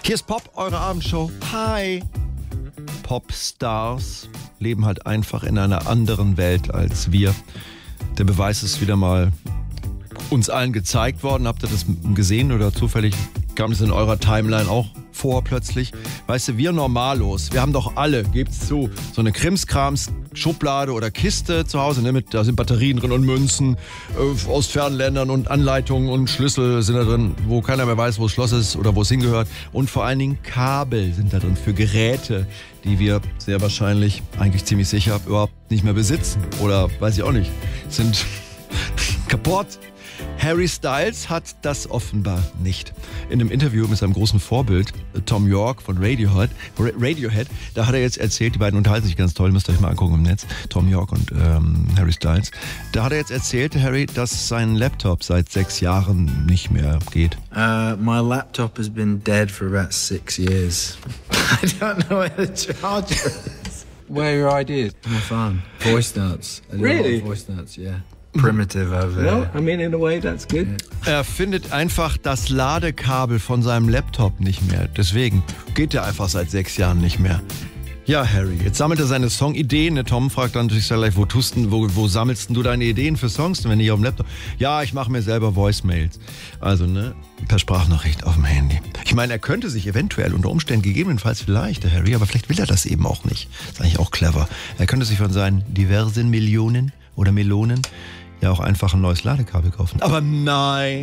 Hier ist Pop, eure Abendshow. Hi. Popstars leben halt einfach in einer anderen Welt als wir. Der Beweis ist wieder mal uns allen gezeigt worden. Habt ihr das gesehen oder zufällig kam es in eurer Timeline auch vor plötzlich? Weißt du, wir Normalos, wir haben doch alle, gebt's zu, so eine Krimskrams-Schublade oder Kiste zu Hause, ne, da sind Batterien drin und Münzen aus Fernländern und Anleitungen und Schlüssel sind da drin, wo keiner mehr weiß, wo das Schloss ist oder wo es hingehört. Und vor allen Dingen Kabel sind da drin für Geräte, die wir sehr wahrscheinlich, eigentlich ziemlich sicher, überhaupt nicht mehr besitzen. Oder weiß ich auch nicht, sind kaputt. Harry Styles hat das offenbar nicht. In einem Interview mit seinem großen Vorbild Thom Yorke von Radiohead, da hat er jetzt erzählt, die beiden unterhalten sich ganz toll, müsst ihr euch mal angucken im Netz, Thom Yorke und Harry Styles. Da hat er jetzt erzählt, Harry, dass sein Laptop seit 6 Jahren nicht mehr geht. My laptop has been dead for about 6 years. I don't know where the charger is. Where are your ideas? My phone. Voice notes. I do a lot of voice notes, yeah. Primitive over there. No, I mean, in a way, that's good. Er findet einfach das Ladekabel von seinem Laptop nicht mehr. Deswegen geht er einfach seit 6 Jahren nicht mehr. Ja, Harry, jetzt sammelt er seine Songideen. Der Tom fragt dann natürlich gleich, wo sammelst du deine Ideen für Songs, wenn nicht auf dem Laptop? Ja, ich mache mir selber Voicemails. Also, ne, per Sprachnachricht auf dem Handy. Ich meine, er könnte sich eventuell unter Umständen gegebenenfalls vielleicht, der Harry, aber vielleicht will er das eben auch nicht. Ist eigentlich auch clever. Er könnte sich von seinen diversen Millionen oder Melonen ja auch einfach ein neues Ladekabel kaufen. Aber nein!